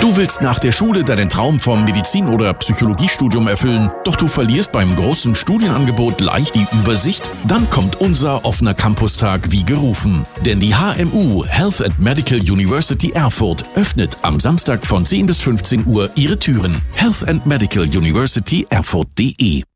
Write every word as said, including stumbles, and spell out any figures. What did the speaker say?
Du willst nach der Schule deinen Traum vom Medizin- oder Psychologiestudium erfüllen, doch du verlierst beim großen Studienangebot leicht die Übersicht? Dann kommt unser offener Campustag wie gerufen. Denn die H M U Health and Medical University Erfurt öffnet am Samstag von zehn bis fünfzehn Uhr ihre Türen. health and medical university erfurt punkt de